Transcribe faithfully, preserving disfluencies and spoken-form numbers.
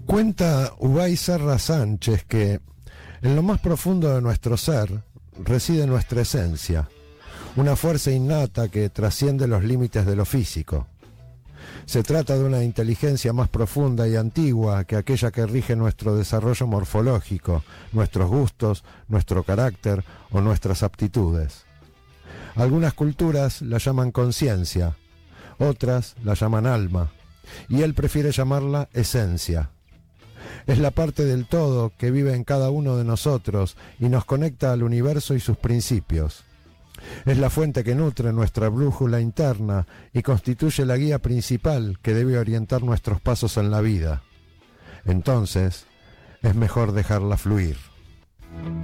Cuenta Ubay Serra Sánchez que en lo más profundo de nuestro ser reside nuestra esencia, una fuerza innata que trasciende los límites de lo físico. Se trata de una inteligencia más profunda y antigua que aquella que rige nuestro desarrollo morfológico, nuestros gustos, nuestro carácter o nuestras aptitudes. Algunas culturas la llaman conciencia, otras la llaman alma, y él prefiere llamarla esencia. Es la parte del todo que vive en cada uno de nosotros y nos conecta al universo y sus principios. Es la fuente que nutre nuestra brújula interna y constituye la guía principal que debe orientar nuestros pasos en la vida. Entonces, es mejor dejarla fluir.